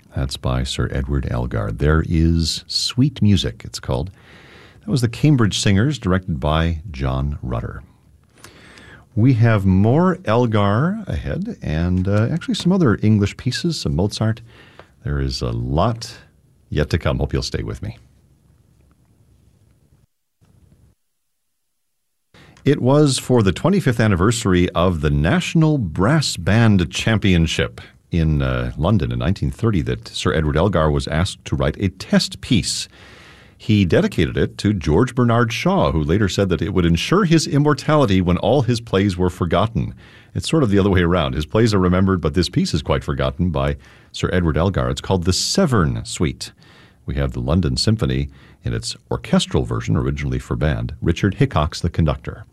That's by Sir Edward Elgar. There is Sweet Music, it's called. That was the Cambridge Singers, directed by John Rutter. We have more Elgar ahead, and actually some other English pieces, some Mozart. There is a lot yet to come. Hope you'll stay with me. It was for the 25th anniversary of the National Brass Band Championship in London in 1930 that Sir Edward Elgar was asked to write a test piece. He dedicated it to George Bernard Shaw, who later said that it would ensure his immortality when all his plays were forgotten. It's sort of the other way around. His plays are remembered, but this piece is quite forgotten by Sir Edward Elgar. It's called the Severn Suite. We have the London Symphony in its orchestral version, originally for band. Richard Hickox, the conductor.